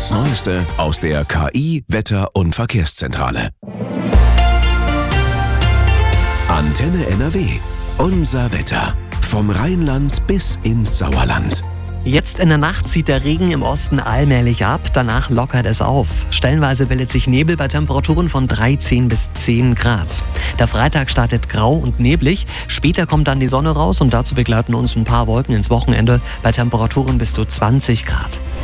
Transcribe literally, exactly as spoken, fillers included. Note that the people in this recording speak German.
Das Neueste aus der K I, Wetter- und Verkehrszentrale. Antenne N R W. Unser Wetter. Vom Rheinland bis ins Sauerland. Jetzt in der Nacht zieht der Regen im Osten allmählich ab, danach lockert es auf. Stellenweise bildet sich Nebel bei Temperaturen von dreizehn bis zehn Grad. Der Freitag startet grau und neblig, später kommt dann die Sonne raus und dazu begleiten uns ein paar Wolken ins Wochenende bei Temperaturen bis zu zwanzig Grad.